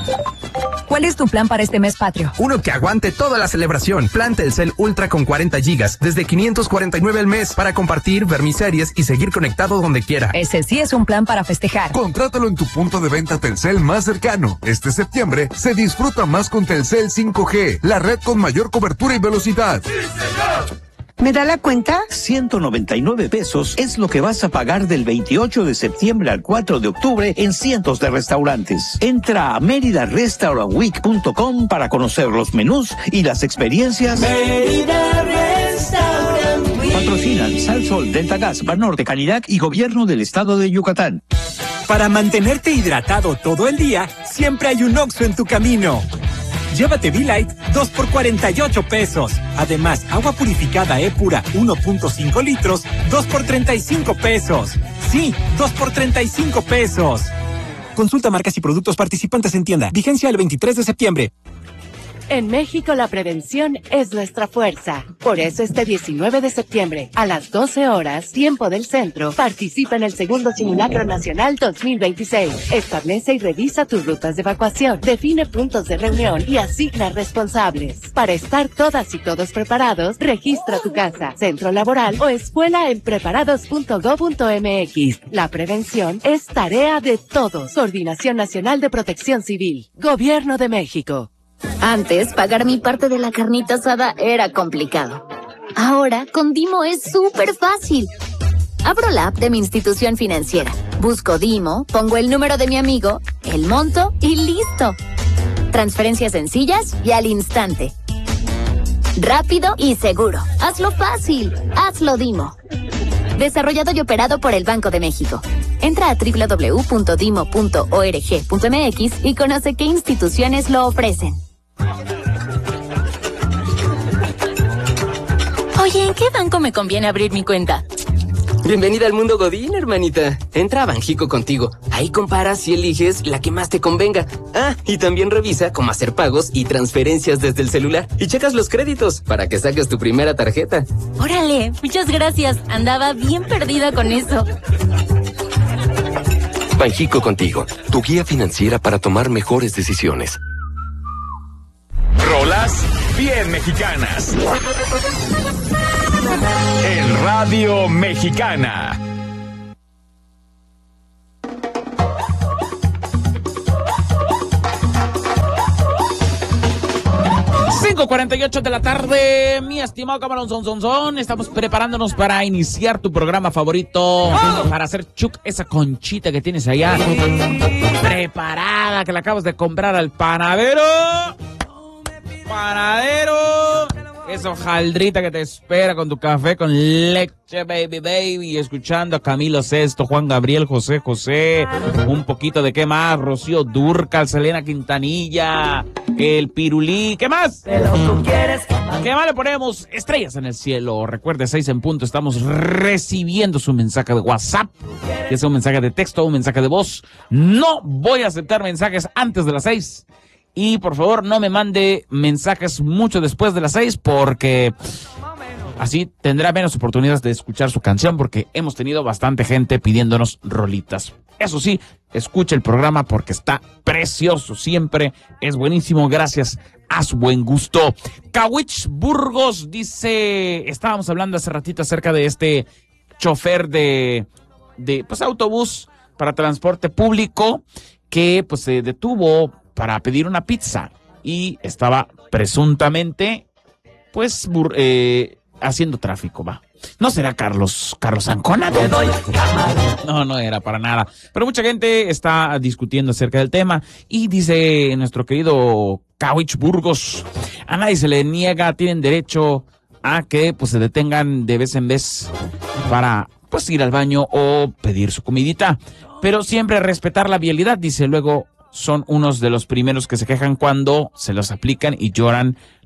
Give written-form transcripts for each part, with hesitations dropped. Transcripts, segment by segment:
¿Cuál es tu plan para este mes patrio? Uno que aguante toda la celebración. Plan Telcel Ultra con 40 gigas, desde 549 al mes, para compartir, ver mis series y seguir conectado donde quiera. Ese sí es un plan para festejar. Contrátalo en tu punto de venta Telcel más cercano. Este septiembre se disfruta más con Telcel 5G, la red con mayor cobertura y velocidad. ¡Sí, señor! ¿Me da la cuenta? 199 pesos es lo que vas a pagar del 28 de septiembre al 4 de octubre en cientos de restaurantes. Entra a meridarestaurantweek.com para conocer los menús y las experiencias. Mérida Restaurant Week. Patrocinan Sal Sol, Delta Gas, Banorte, Canidac y Gobierno del Estado de Yucatán. Para mantenerte hidratado todo el día, siempre hay un Oxxo en tu camino. Llévate V-Light 2 por 48 pesos. Además, agua purificada E-Pura 1.5 litros, 2 por 35 pesos. Sí, 2 por 35 pesos. Consulta marcas y productos participantes en tienda. Vigencia el 23 de septiembre. En México la prevención es nuestra fuerza. Por eso este 19 de septiembre, a las 12 horas, tiempo del centro, participa en el segundo Simulacro Nacional 2026. Establece y revisa tus rutas de evacuación, define puntos de reunión y asigna responsables. Para estar todas y todos preparados, registra tu casa, centro laboral o escuela en preparados.go.mx. La prevención es tarea de todos. Coordinación Nacional de Protección Civil. Gobierno de México. Antes, pagar mi parte de la carnita asada era complicado. Ahora, con Dimo es súper fácil. Abro la app de mi institución financiera, busco Dimo, pongo el número de mi amigo, el monto y listo. Transferencias sencillas y al instante. Rápido y seguro. Hazlo fácil. Hazlo Dimo. Desarrollado y operado por el Banco de México. Entra a www.dimo.org.mx y conoce qué instituciones lo ofrecen. Oye, ¿en qué banco me conviene abrir mi cuenta? Bienvenida al mundo Godín, hermanita. Entra a Banjico Contigo. Ahí comparas y eliges la que más te convenga. Ah, y también revisa cómo hacer pagos y transferencias desde el celular. Y checas los créditos para que saques tu primera tarjeta. Órale, muchas gracias. Andaba bien perdida con eso. Banjico Contigo, tu guía financiera para tomar mejores decisiones. Rolas bien mexicanas. En Radio Mexicana. .48 de la tarde, mi estimado camarón Son. Estamos preparándonos para iniciar tu programa favorito. Para hacer chuc, esa conchita que tienes allá preparada, que la acabas de comprar al panadero. Esa hojaldrita que te espera con tu café con leche, baby, escuchando a Camilo Sesto, Juan Gabriel, José, un poquito de qué más, Rocío Dúrcal, Selena Quintanilla, el Pirulí, ¿qué más? ¿Qué más le ponemos? Estrellas en el cielo. Recuerde, 6 en punto, estamos recibiendo su mensaje de WhatsApp, que sea un mensaje de texto o un mensaje de voz. No voy a aceptar mensajes antes de las 6. Y por favor, no me mande mensajes mucho después de las 6 porque así tendrá menos oportunidades de escuchar su canción porque hemos tenido bastante gente pidiéndonos rolitas. Eso sí, escuche el programa porque está precioso, siempre es buenísimo gracias a su buen gusto. Kawich Burgos dice, estábamos hablando hace ratito acerca de este chofer de autobús para transporte público que pues se detuvo para pedir una pizza y estaba presuntamente pues haciendo tráfico, va. ¿No será Carlos Ancona? No era para nada. Pero mucha gente está discutiendo acerca del tema y dice nuestro querido Kawich Burgos, a nadie se le niega, tienen derecho a que pues se detengan de vez en vez para pues ir al baño o pedir su comidita, pero siempre respetar la vialidad, dice. Luego son unos de los primeros que se quejan cuando se los aplican y lloran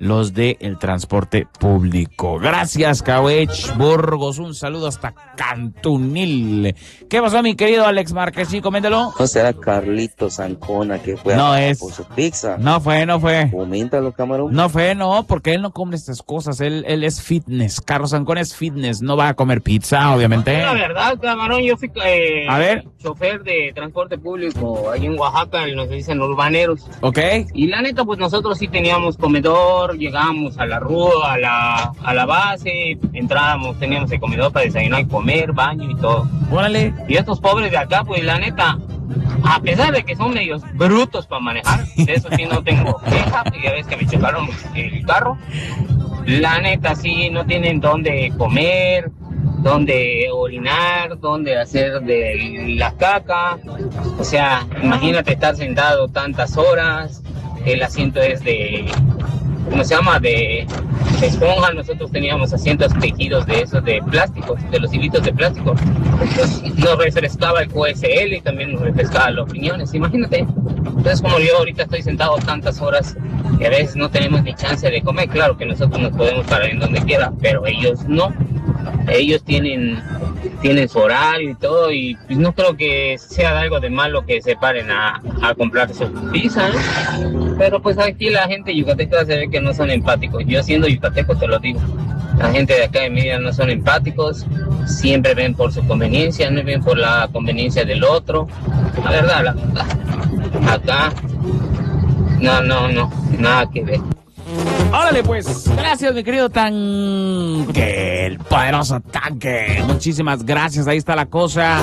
los del transporte público. Gracias, Cauech Burgos. Un saludo hasta Cantunil. ¿Qué pasó, mi querido Alex Márquez? Sí, coméntalo. No será Carlitos Ancona que fue por su pizza. No fue. Coméntalo, camarón. No fue, porque él no come estas cosas. Él es fitness. Carlos Ancona es fitness. No va a comer pizza, obviamente. La verdad, camarón, yo fui a ver, chofer de transporte público ahí en Oaxaca, nos dicen urbaneros. Ok. Y la neta, pues nosotros sí teníamos comedor, llegábamos a la rúa, a la base, entrábamos, teníamos el comedor para desayunar y comer, baño y todo. Órale. Y estos pobres de acá, pues la neta, a pesar de que son medios brutos para manejar, de eso sí no tengo queja, ya ves que me chocaron el carro. La neta, sí, no tienen dónde comer, dónde orinar, dónde hacer de la caca. O sea, imagínate estar sentado tantas horas, el asiento es de, ¿cómo se llama? De esponja. Nosotros teníamos asientos tejidos de esos de plásticos, de los hilitos de plástico. Entonces nos refrescaba el QSL y también nos refrescaba los riñones, imagínate. Entonces, como yo ahorita estoy sentado tantas horas y a veces no tenemos ni chance de comer, claro que nosotros nos podemos parar en donde quiera, pero ellos no. Ellos tienen su horario y todo, y pues no creo que sea algo de malo que se paren a comprar su pizza, ¿eh? Pero pues aquí la gente yucateca se ve que no son empáticos. Yo siendo yucateco te lo digo, la gente de acá de Mérida no son empáticos, siempre ven por su conveniencia, no ven por la conveniencia del otro. La verdad, acá no, nada que ver. Órale, pues, gracias, mi querido Tanque, el poderoso Tanque. Muchísimas gracias, ahí está la cosa.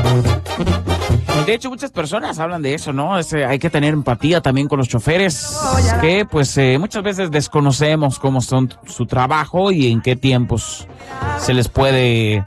De hecho, muchas personas hablan de eso, ¿no? Hay que tener empatía también con los choferes, que pues muchas veces desconocemos cómo son su trabajo y en qué tiempos se les puede...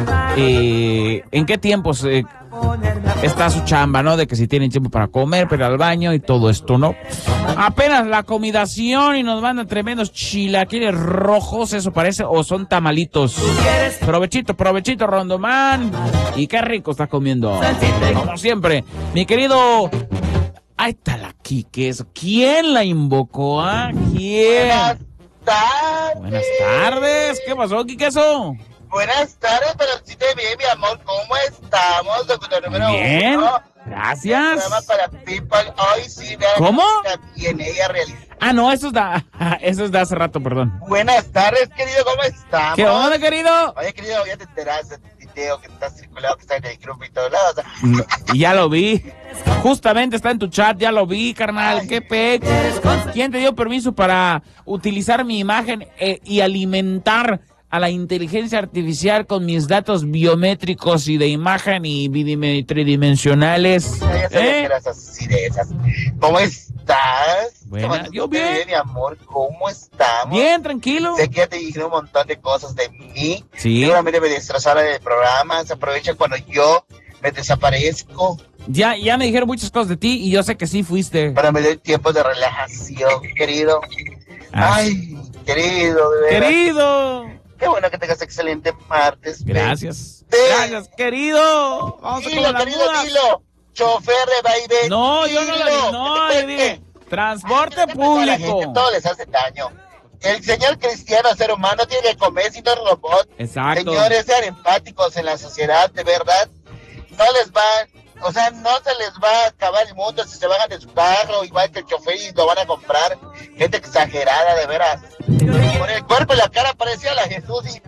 en qué tiempos... está su chamba, ¿no? De que si tienen tiempo para comer, para ir al baño y todo esto, ¿no? Apenas la comidación y nos mandan tremendos chilaquiles rojos, eso parece, o son tamalitos. Provechito, Rondomán. Y qué rico está comiendo. Como siempre, mi querido... Ahí está la Quiqueso. ¿Quién la invocó, ah? ¿Quién? Buenas tardes. ¿Qué pasó, Quiqueso? Buenas tardes, pero sí te vi, mi amor. ¿Cómo estamos? Locutor número bien, 1. gracias. Programa para People. Hoy sí, vean. ¿Cómo? Bien, ella realiza. Ah, no, eso es de hace rato, perdón. Buenas tardes, querido. ¿Cómo estamos? ¿Qué onda, querido? Oye, querido, ya te enteraste del video que está circulado, que está en el grupo y todos lados. No, ya lo vi. Justamente está en tu chat, ya lo vi, carnal. Ay, qué pex. ¿Quién te dio permiso para utilizar mi imagen y alimentar a la inteligencia artificial con mis datos biométricos y de imagen y tridimensionales? Ya sabía que eras así de esas. ¿Cómo estás? Buena, yo bien. Mi amor, ¿cómo estamos? Bien, tranquilo. Sé que ya te dijeron un montón de cosas de mí. Sí. Seguramente me destrozaron el programa. Se aprovecha cuando yo me desaparezco. Ya me dijeron muchas cosas de ti y yo sé que sí fuiste. Para me doy tiempo de relajación, querido. Ay, querido, de verdad. Querido. Qué bueno que tengas excelente martes. Gracias. Gracias, querido. Vamos dilo, a querido, dilo. Chofer de vaivén. No, yo no yo dije transporte público. Todo les hace daño. El señor cristiano, ser humano, tiene que comer, si no es robot. Exacto. Señores, sean empáticos en la sociedad, de verdad. No les va, o sea, no se les va a acabar el mundo si se bajan de su carro, igual que el chofer, y lo van a comprar. Gente exagerada, de veras. Con el cuerpo y la cara parecía la Jesús y...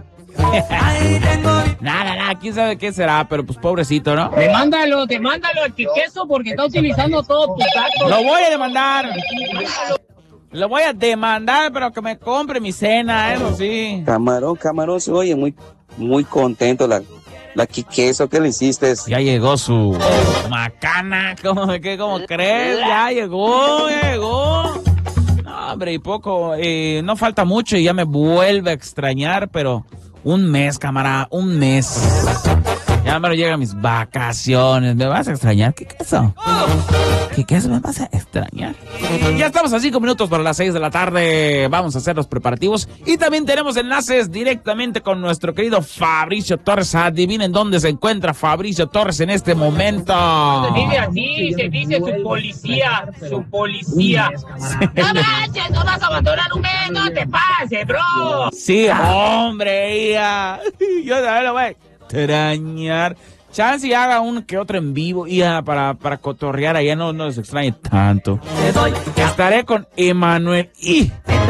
Nada, quién sabe qué será, pero pues pobrecito, ¿no? Demándalo al Quiqueso porque está utilizando todo tu dato. Lo voy a demandar. Lo voy a demandar, pero que me compre mi cena, eso sí. Camarón, se oye muy contento la Quiqueso, ¿qué le hiciste? Ya llegó su macana, ¿cómo crees? Ya llegó. No, hombre, y poco, no falta mucho y ya me vuelve a extrañar, pero un mes, cámara, un mes. Ya me lo llegan mis vacaciones. ¿Me vas a extrañar? ¿Qué queso? ¿Qué queso me vas a extrañar? Ya estamos a 5 minutos para las 6 de la tarde. Vamos a hacer los preparativos. Y también tenemos enlaces directamente con nuestro querido Fabricio Torres. Adivinen dónde se encuentra Fabricio Torres en este momento. Se dice así, se dice su policía. Su policía. No manches, no vas a abandonar un mes, no te pases, bro. Sí, hombre, ya. Yo también lo voy a extrañar. Chance y haga uno que otro en vivo y para cotorrear allá no les extrañe tanto. Estaré con Emanuel y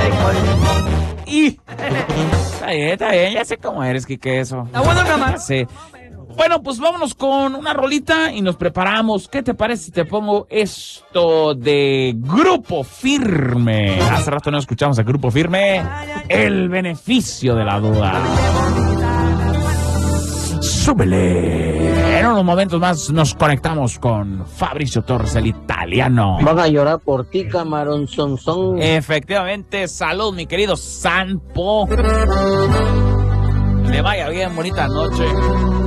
está bien, ya sé cómo eres, Quique, eso. Está bueno, cámara. Sí. Bueno, pues vámonos con una rolita y nos preparamos. ¿Qué te parece si te pongo esto de Grupo Firme? Hace rato no escuchamos a Grupo Firme. El beneficio de la duda. Súbele. En unos momentos más nos conectamos con Fabricio Torres, el italiano. Van a llorar por ti, camarón son. Efectivamente, salud, mi querido Sanpo. Que le vaya bien, bonita noche.